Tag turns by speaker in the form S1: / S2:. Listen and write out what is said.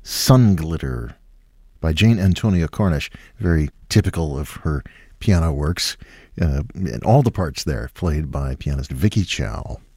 S1: Sun Glitter by Jane Antonia Cornish, very typical of her piano works. And all the parts there played by pianist Vicky Chow.